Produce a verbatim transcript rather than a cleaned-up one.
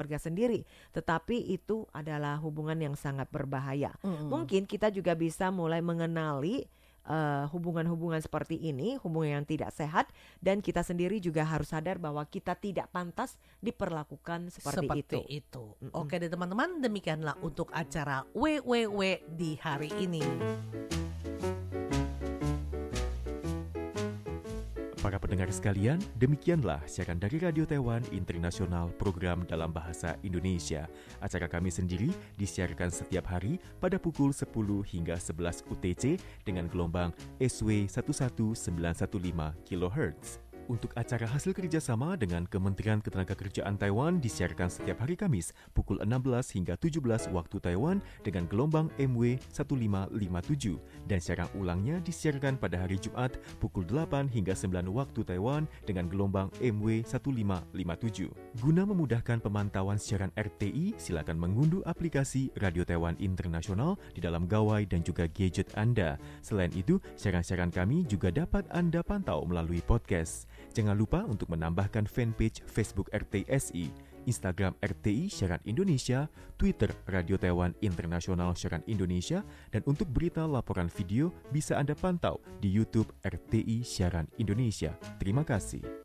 keluarga sendiri, tetapi itu adalah hubungan yang sangat berbahaya. Mm-mm. Mungkin kita juga bisa mulai mengenali Uh, hubungan-hubungan seperti ini, hubungan yang tidak sehat, dan kita sendiri juga harus sadar bahwa kita tidak pantas diperlakukan seperti, Seperti itu. itu. Oke deh teman-teman, demikianlah untuk acara W W W di hari ini. Para pendengar sekalian, demikianlah siaran dari Radio Taiwan Internasional program dalam bahasa Indonesia. Acara kami sendiri disiarkan setiap hari pada pukul sepuluh hingga sebelas U T C dengan gelombang S W satu satu sembilan satu lima kilohertz. Untuk acara hasil kerjasama dengan Kementerian Ketenagakerjaan Taiwan disiarkan setiap hari Kamis pukul enam belas hingga tujuh belas waktu Taiwan dengan gelombang M W satu lima lima tujuh dan siaran ulangnya disiarkan pada hari Jumat pukul delapan hingga sembilan waktu Taiwan dengan gelombang M W satu lima lima tujuh. Guna memudahkan pemantauan siaran R T I, silakan mengunduh aplikasi Radio Taiwan Internasional di dalam gawai dan juga gadget Anda. Selain itu, siaran-siaran kami juga dapat Anda pantau melalui podcast. Jangan lupa untuk menambahkan fanpage Facebook R T I S I, Instagram R T I Siaran Indonesia, Twitter Radio Taiwan Internasional Siaran Indonesia, dan untuk berita laporan video bisa Anda pantau di YouTube R T I Siaran Indonesia. Terima kasih.